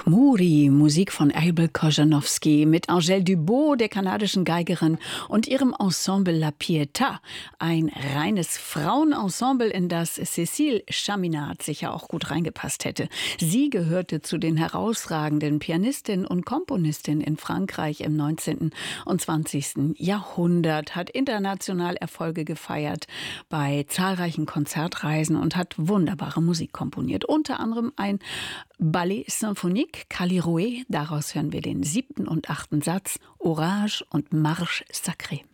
Muri, Musik von Abel Korzeniowski mit Angèle Dubot, der kanadischen Geigerin, und ihrem Ensemble La Pietà. Ein reines Frauenensemble, in das Cécile Chaminade sicher auch gut reingepasst hätte. Sie gehörte zu den herausragenden Pianistinnen und Komponistinnen in Frankreich im 19. und 20. Jahrhundert, hat international Erfolge gefeiert bei zahlreichen Konzertreisen und hat wunderbare Musik komponiert. Unter anderem ein Ballet Symphonique, Calirouet, daraus hören wir den 7. und 8. Satz, Orage und Marche Sacrée.